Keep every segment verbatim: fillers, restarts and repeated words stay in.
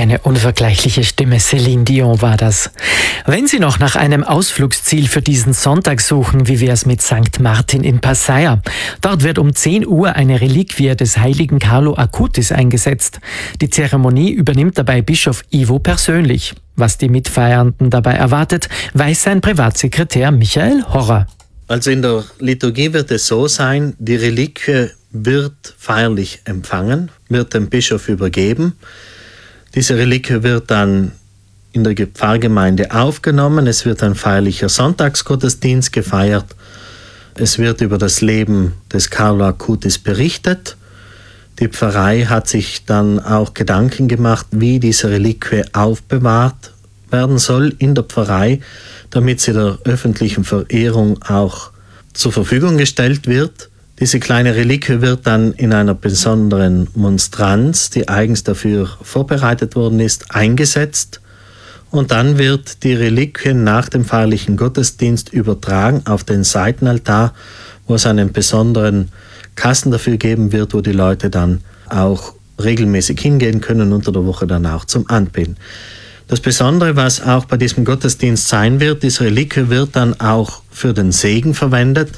Eine unvergleichliche Stimme, Céline Dion war das. Wenn Sie noch nach einem Ausflugsziel für diesen Sonntag suchen, wie wär's mit Sankt Martin in Passaia? Dort wird um zehn Uhr eine Reliquie des heiligen Carlo Acutis eingesetzt. Die Zeremonie übernimmt dabei Bischof Ivo persönlich. Was die Mitfeiernden dabei erwartet, weiß sein Privatsekretär Michael Horrer. Also in der Liturgie wird es so sein, die Reliquie wird feierlich empfangen, wird dem Bischof übergeben. Diese Reliquie wird dann in der Pfarrgemeinde aufgenommen. Es wird ein feierlicher Sonntagsgottesdienst gefeiert. Es wird über das Leben des Carlo Acutis berichtet. Die Pfarrei hat sich dann auch Gedanken gemacht, wie diese Reliquie aufbewahrt werden soll in der Pfarrei, damit sie der öffentlichen Verehrung auch zur Verfügung gestellt wird. Diese kleine Reliquie wird dann in einer besonderen Monstranz, die eigens dafür vorbereitet worden ist, eingesetzt. Und dann wird die Reliquie nach dem feierlichen Gottesdienst übertragen auf den Seitenaltar, wo es einen besonderen Kasten dafür geben wird, wo die Leute dann auch regelmäßig hingehen können, unter der Woche dann auch zum Anbeten. Das Besondere, was auch bei diesem Gottesdienst sein wird, diese Reliquie wird dann auch für den Segen verwendet.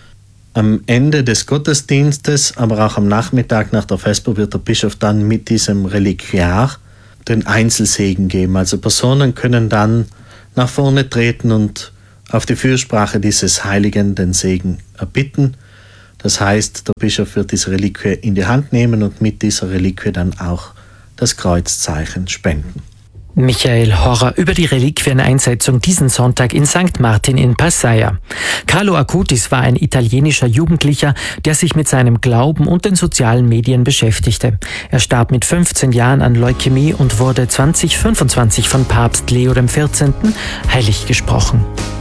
Am Ende des Gottesdienstes, aber auch am Nachmittag nach der Vesper wird der Bischof dann mit diesem Reliquiar den Einzelsegen geben. Also Personen können dann nach vorne treten und auf die Fürsprache dieses Heiligen den Segen erbitten. Das heißt, der Bischof wird diese Reliquie in die Hand nehmen und mit dieser Reliquie dann auch das Kreuzzeichen spenden. Michael Horrer über die Reliquieneinsetzung diesen Sonntag in Sankt Martin in Passaia. Carlo Acutis war ein italienischer Jugendlicher, der sich mit seinem Glauben und den sozialen Medien beschäftigte. Er starb mit fünfzehn Jahren an Leukämie und wurde zwanzig fünfundzwanzig von Papst Leo der vierzehnte heilig gesprochen.